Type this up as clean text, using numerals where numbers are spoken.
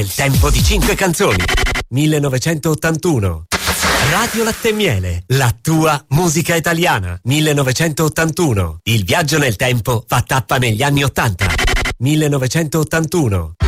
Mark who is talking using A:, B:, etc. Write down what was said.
A: Il tempo di 5 canzoni. 1981. Radio Latte e Miele, la tua musica italiana. 1981. Il viaggio nel tempo fa tappa negli anni 80. 1981.